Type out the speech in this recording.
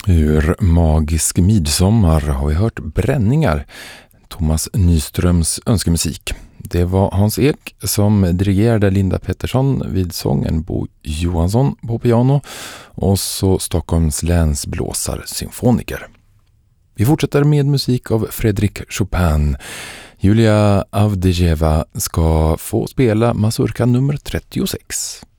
Ur Magisk midsommar har vi hört Bränningar, Thomas Nyströms önskemusik. Det var Hans Ek som dirigerade Linda Pettersson vid sången, Bo Johansson på piano och så Stockholms läns blåsarsymfoniker. Vi fortsätter med musik av Frédéric Chopin. Julia Avdijeva ska få spela mazurka nummer 36.